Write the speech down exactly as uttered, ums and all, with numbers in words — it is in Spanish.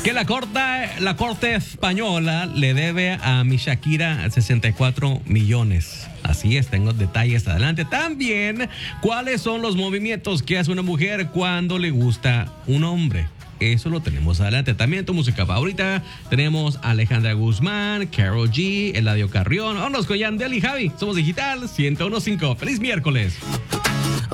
Que la corte, la corte española le debe a mi Shakira sesenta y cuatro millones. Así es, tengo detalles adelante. También, ¿cuáles son los movimientos que hace una mujer cuando le gusta un hombre? Eso lo tenemos adelante. También tu música favorita. Tenemos a Alejandra Guzmán, Karol G, Eladio Carrión. Vámonos con Yandel y Javi. Somos Digital ciento uno punto cinco. ¡Feliz miércoles!